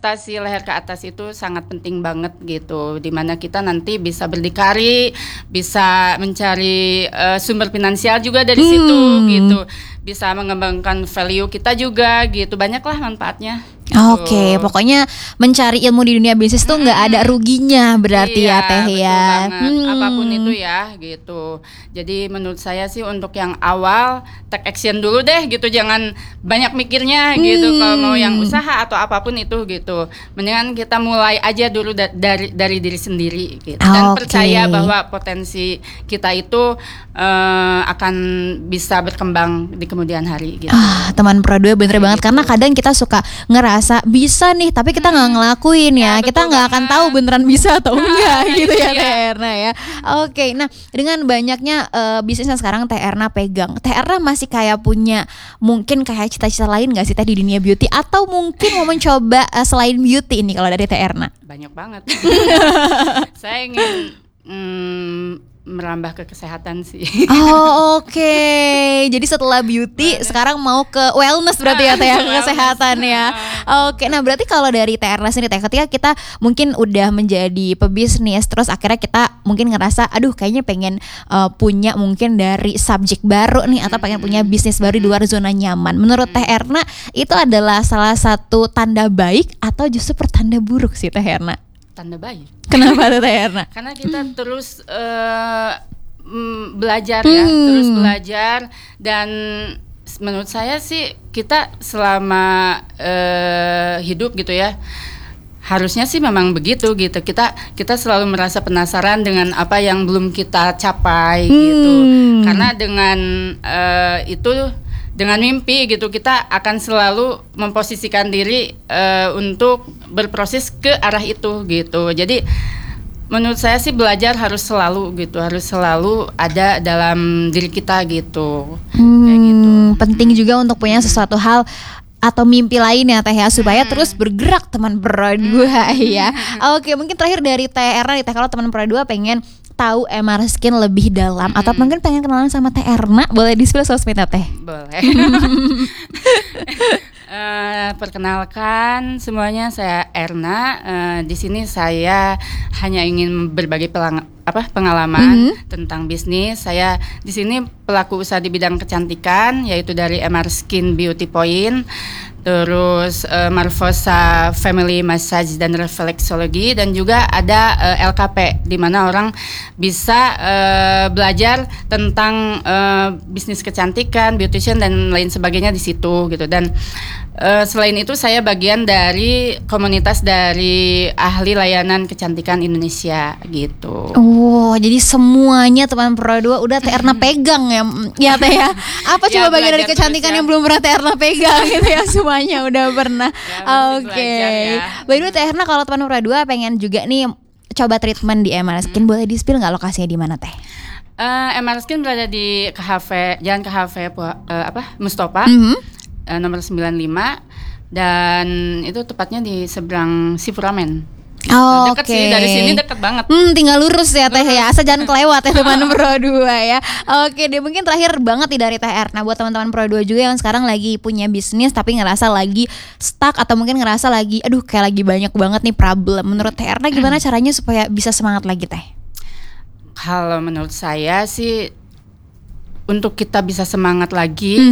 investasi leher ke atas itu sangat penting banget gitu, dimana kita nanti bisa berdikari, bisa mencari sumber finansial juga dari situ gitu, bisa mengembangkan value kita juga gitu, banyaklah manfaatnya. Oke, pokoknya mencari ilmu di dunia bisnis tuh nggak ada ruginya berarti ya Teh ya. Apapun itu ya gitu. Jadi menurut saya sih untuk yang awal take action dulu deh gitu, jangan banyak mikirnya gitu. Kalau mau yang usaha atau apapun itu gitu, mendingan kita mulai aja dulu dari diri sendiri gitu. Dan percaya bahwa potensi kita itu akan bisa berkembang di kemudian hari gitu. Teman Pro 2 bener banget, karena kadang kita suka ngerasa bisa nih tapi kita nggak ngelakuin ya, kita nggak akan tahu beneran bisa atau enggak gitu ya Teh Erna ya. Oke, nah dengan banyaknya bisnis yang sekarang Teh Erna pegang, Teh Erna masih kayak punya mungkin kayak cita-cita lain nggak sih Teh di dunia beauty, atau mungkin mau mencoba selain beauty ini kalau dari Teh Erna? Banyak banget. Saya ingin merambah ke kesehatan sih. Oke. Jadi setelah beauty sekarang mau ke wellness berarti ya Teh, kesehatan ya. Oke. Nah, berarti kalau dari Teh Erna sendiri Teh, ketika kita mungkin udah menjadi pebisnis, terus akhirnya kita mungkin ngerasa aduh kayaknya pengen punya mungkin dari subjek baru nih, atau pengen punya bisnis baru di luar zona nyaman. Menurut Teh Erna itu adalah salah satu tanda baik atau justru pertanda buruk sih Teh Erna? Tanda baik. Kenapa tuh Teh Erna? Karena kita terus belajar ya, terus belajar, dan menurut saya sih kita selama hidup gitu ya, harusnya sih memang begitu gitu. Kita selalu merasa penasaran dengan apa yang belum kita capai gitu. Karena dengan itu, dengan mimpi gitu, kita akan selalu memposisikan diri untuk berproses ke arah itu gitu. Jadi menurut saya sih belajar harus selalu gitu, harus selalu ada dalam diri kita gitu. Kayak gitu. Penting juga untuk punya sesuatu hal atau mimpi lain ya Teh ya, supaya terus bergerak teman Pro 2 ya. Oke, mungkin terakhir dari Teh Erna nih Teh, kalau teman Pro 2 pengen tahu MR Skin lebih dalam atau mungkin pengen kenalan sama Teh Erna, boleh di-spill sosmednya Teh? Boleh. Perkenalkan semuanya, saya Erna. Di sini saya hanya ingin berbagi pengalaman tentang bisnis. Saya di sini pelaku usaha di bidang kecantikan, yaitu dari MR Skin Beauty Point, terus Marvosa Family Massage dan Reflexology, dan juga ada LKP, di mana orang bisa belajar tentang bisnis kecantikan, beautician dan lain sebagainya di situ gitu. Dan selain itu saya bagian dari komunitas dari ahli layanan kecantikan Indonesia gitu. Oh, jadi semuanya teman Pro 2 udah Teh Erna pegang ya Teh ya. Apa coba bagian dari kecantikan yang belum pernah Teh Erna pegang gitu ya? Semuanya udah pernah. Oke. By the way Teh Erna, kalau teman Pro 2 pengen juga nih coba treatment di MR Skin, boleh di-spill nggak lokasinya di mana Teh? MR Skin berada di Jalan KHV Mustofa, nomor 95, dan itu tepatnya di seberang Sipuramen. Dekat sih, dari sini dekat banget. Tinggal lurus ya Teh ya, asal jangan kelewat ya teman Pro 2 ya. Oke deh, mungkin terakhir banget nih dari Teh Erna buat teman-teman Pro 2 juga yang sekarang lagi punya bisnis tapi ngerasa lagi stuck, atau mungkin ngerasa lagi aduh kayak lagi banyak banget nih problem. Menurut Teh Erna gimana caranya supaya bisa semangat lagi Teh? Kalau menurut saya sih untuk kita bisa semangat lagi,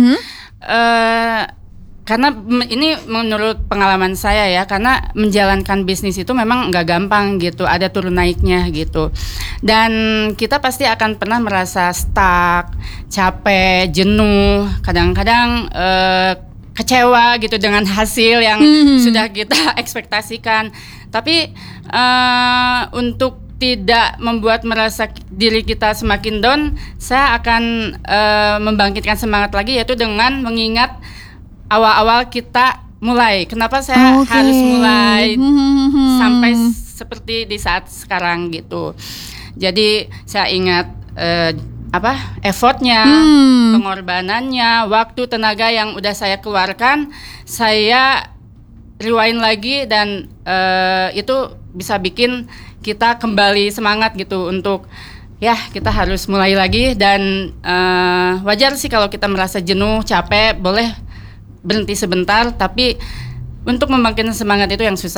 karena ini menurut pengalaman saya ya, karena menjalankan bisnis itu memang nggak gampang gitu, ada turun naiknya gitu, dan kita pasti akan pernah merasa stuck, capek, jenuh, kadang-kadang kecewa gitu dengan hasil yang sudah kita ekspektasikan. Tapi untuk tidak membuat merasa diri kita semakin down, saya akan membangkitkan semangat lagi, yaitu dengan mengingat awal-awal kita mulai. Kenapa saya harus mulai sampai seperti di saat sekarang gitu. Jadi saya ingat effortnya, pengorbanannya, waktu, tenaga yang udah saya keluarkan, saya rewind lagi, dan itu bisa bikin kita kembali semangat gitu untuk ya kita harus mulai lagi. Dan wajar sih kalau kita merasa jenuh, capek, boleh berhenti sebentar, tapi untuk membangkitkan semangat itu yang susah.